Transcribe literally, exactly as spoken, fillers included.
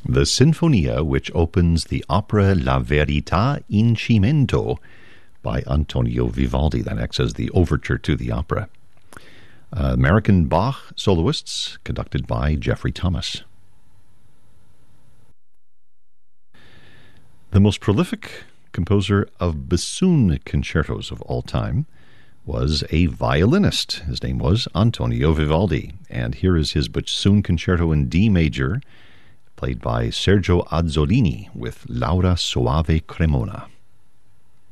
the Sinfonia, which opens the opera La Verità in Cimento by Antonio Vivaldi. That acts as the overture to the opera. Uh, American Bach soloists, conducted by Jeffrey Thomas. The most prolific composer of bassoon concertos of all time was a violinist. His name was Antonio Vivaldi. And here is his bassoon concerto in D major, played by Sergio Azzolini with Laura Soave Cremona.